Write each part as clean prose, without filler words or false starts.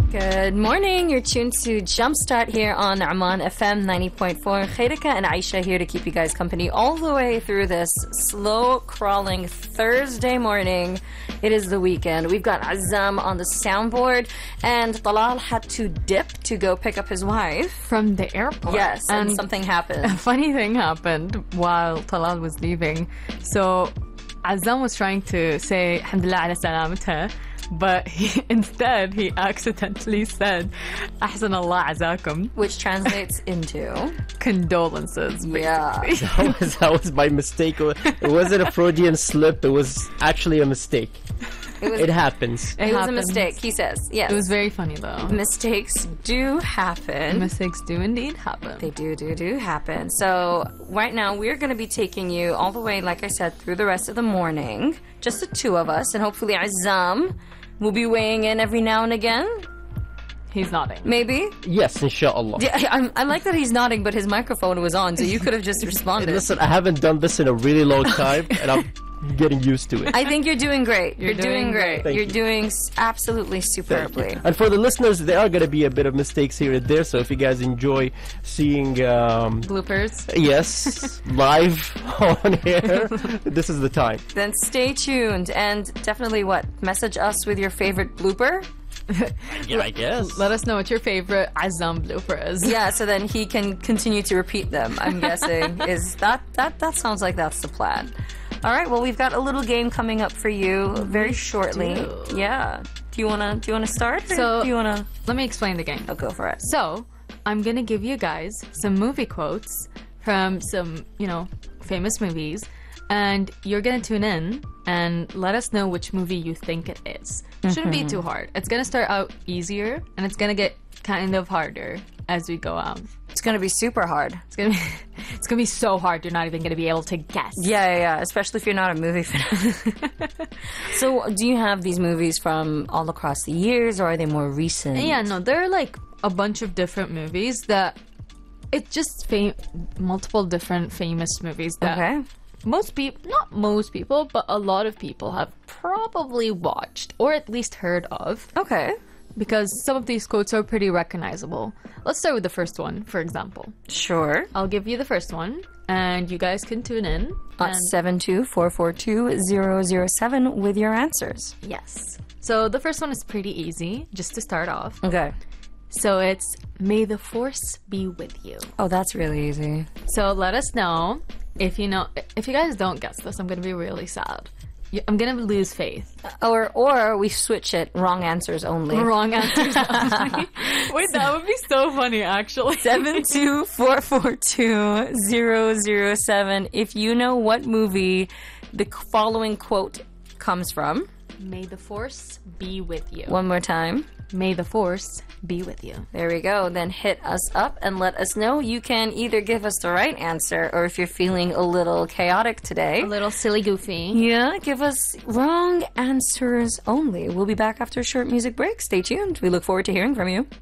Good morning. You're tuned to Jumpstart here on Oman FM 90.4. Khairika and Aisha here to keep you guys company all the way through this slow-crawling Thursday morning. It is the weekend. We've got Azam on the soundboard, and Talal had to dip to go pick up his wife. From the airport. Yes, and something happened. A funny thing happened while Talal was leaving. So, Azam was trying to say, Alhamdulillah ala salamatha, but instead he accidentally said Ahsan Allah azakum, which translates into condolences, basically. Yeah. That was by mistake. It wasn't a Freudian slip, it was actually a mistake. It happens. It was a mistake, he says. Yes. It was very funny though. Mistakes do happen. Mistakes do indeed happen. They do happen. So right now we're going to be taking you all the way, like I said, through the rest of the morning. Just the two of us, and hopefully Azam will be weighing in every now and again. He's nodding. Maybe? Yes, inshallah. Yeah, I like that he's nodding, but his microphone was on, so you could have just responded. Listen, I haven't done this in a really long time, and I'm getting used to it. I think you're doing great. You're doing great. Thank You're you. doing absolutely superbly. And for the listeners, there are going to be a bit of mistakes here and there, so if you guys enjoy seeing... bloopers? Yes, live on air, this is the time. Then stay tuned, and definitely message us with your favorite blooper. Yeah, I guess. Let us know what your favorite Azam blooper is. Yeah, so then he can continue to repeat them, I'm guessing. Is that sounds like that's the plan. All right, well, we've got a little game coming up for you very shortly. Yeah. Do you wanna start? So do you wanna? Let me explain the game. I'll go for it. So I'm gonna give you guys some movie quotes from some, famous movies, and you're gonna tune in and let us know which movie you think it is. It shouldn't be too hard. It's gonna start out easier, and it's gonna get kind of harder as we go out. It's gonna be super hard. It's gonna be so hard you're not even gonna be able to guess. Yeah. Especially if you're not a movie fan. So, do you have these movies from all across the years, or are they more recent? Yeah, no, there are like a bunch of different movies that it's just multiple different famous movies that Okay. not most people, but a lot of people have probably watched or at least heard of. Okay. Because some of these quotes are pretty recognizable. Let's start with the first one, for example. Sure. I'll give you the first one, and you guys can tune in. At 72442-007 with your answers. Yes. So the first one is pretty easy, just to start off. Okay. So it's, may the force be with you. Oh, that's really easy. So let us know if you guys don't guess this, I'm going to be really sad. I'm going to lose faith. Or we switch it, wrong answers only. Wrong answers only. Wait, that would be so funny, actually. 72442-007. If you know what movie the following quote comes from. May the force be with you. One more time. May the force be with you. There we go. Then hit us up and let us know. You can either give us the right answer, or if you're feeling a little chaotic today, A little silly goofy. yeah, give us wrong answers only. We'll be back after a short music break. Stay tuned. We look forward to hearing from you.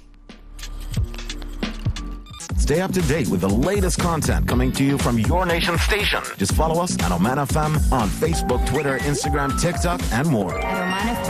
Stay up to date with the latest content coming to you from your nation station. Just follow us at Oman FM on Facebook, Twitter, Instagram, TikTok, and more. At Oman FM.